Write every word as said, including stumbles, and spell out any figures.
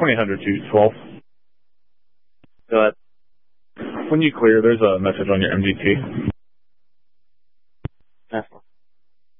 twenty hundred to twelve. Go ahead. When you clear, there's a message on your M D T. That's